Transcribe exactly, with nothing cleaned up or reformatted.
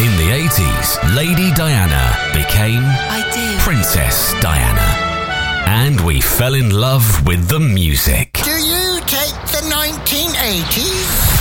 In the eighties, Lady Diana became I do. Princess Diana. And we fell in love with the music. Do you take the nineteen eighties?